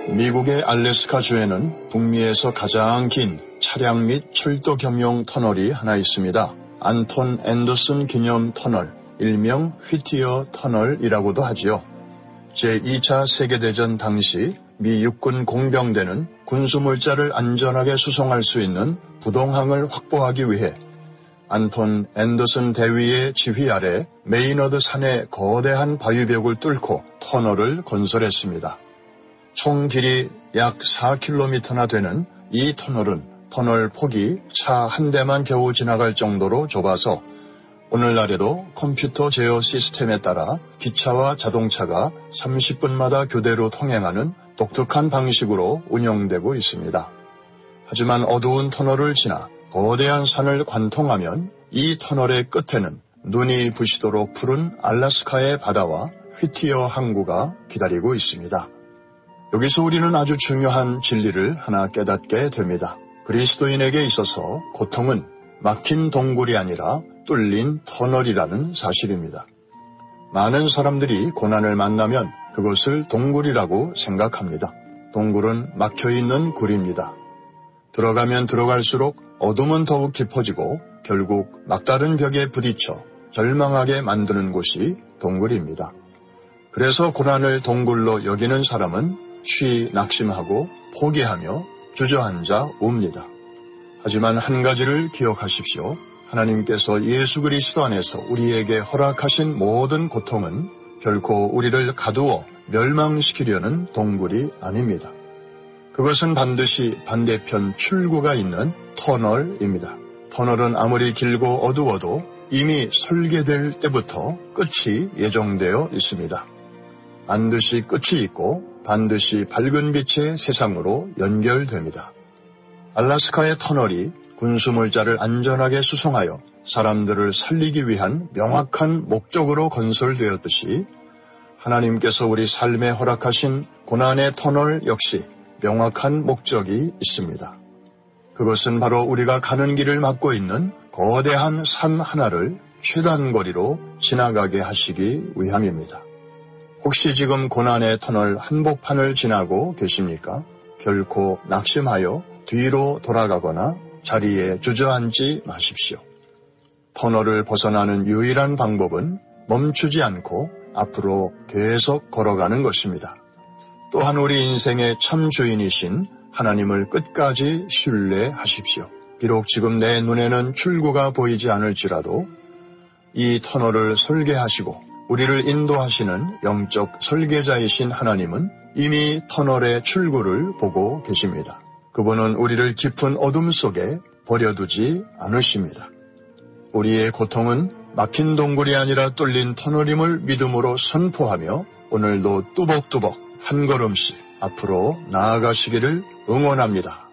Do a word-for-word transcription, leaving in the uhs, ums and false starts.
미국의 알래스카 주에는 북미에서 가장 긴 차량 및 철도 겸용 터널이 하나 있습니다. 안톤 앤더슨 기념 터널, 일명 휘티어 터널이라고도 하지요. 제이 차 세계대전 당시 미 육군 공병대는 군수물자를 안전하게 수송할 수 있는 부동항을 확보하기 위해 안톤 앤더슨 대위의 지휘 아래 메이너드 산의 거대한 바위벽을 뚫고 터널을 건설했습니다. 총 길이 약 사 킬로미터나 되는 이 터널은 터널 폭이 차 한 대만 겨우 지나갈 정도로 좁아서 오늘날에도 컴퓨터 제어 시스템에 따라 기차와 자동차가 삼십 분마다 교대로 통행하는 독특한 방식으로 운영되고 있습니다. 하지만 어두운 터널을 지나 거대한 산을 관통하면 이 터널의 끝에는 눈이 부시도록 푸른 알래스카의 바다와 휘티어 항구가 기다리고 있습니다. 여기서 우리는 아주 중요한 진리를 하나 깨닫게 됩니다. 그리스도인에게 있어서 고통은 막힌 동굴이 아니라 뚫린 터널이라는 사실입니다. 많은 사람들이 고난을 만나면 그것을 동굴이라고 생각합니다. 동굴은 막혀있는 굴입니다. 들어가면 들어갈수록 어둠은 더욱 깊어지고 결국 막다른 벽에 부딪혀 절망하게 만드는 곳이 동굴입니다. 그래서 고난을 동굴로 여기는 사람은 쉬 낙심하고 포기하며 주저앉아 웁니다. 하지만 한 가지를 기억하십시오. 하나님께서 예수 그리스도 안에서 우리에게 허락하신 모든 고통은 결코 우리를 가두어 멸망시키려는 동굴이 아닙니다. 그것은 반드시 반대편 출구가 있는 터널입니다. 터널은 아무리 길고 어두워도 이미 설계될 때부터 끝이 예정되어 있습니다. 반드시 끝이 있고 반드시 밝은 빛의 세상으로 연결됩니다. 알래스카의 터널이 군수물자를 안전하게 수송하여 사람들을 살리기 위한 명확한 목적으로 건설되었듯이 하나님께서 우리 삶에 허락하신 고난의 터널 역시 명확한 목적이 있습니다. 그것은 바로 우리가 가는 길을 막고 있는 거대한 산 하나를 최단거리로 지나가게 하시기 위함입니다. 혹시 지금 고난의 터널 한복판을 지나고 계십니까? 결코 낙심하여 뒤로 돌아가거나 자리에 주저앉지 마십시오. 터널을 벗어나는 유일한 방법은 멈추지 않고 앞으로 계속 걸어가는 것입니다. 또한 우리 인생의 참 주인이신 하나님을 끝까지 신뢰하십시오. 비록 지금 내 눈에는 출구가 보이지 않을지라도 이 터널을 설계하시고 우리를 인도하시는 영적 설계자이신 하나님은 이미 터널의 출구를 보고 계십니다. 그분은 우리를 깊은 어둠 속에 버려두지 않으십니다. 우리의 고통은 막힌 동굴이 아니라 뚫린 터널임을 믿음으로 선포하며 오늘도 뚜벅뚜벅 한 걸음씩 앞으로 나아가시기를 응원합니다.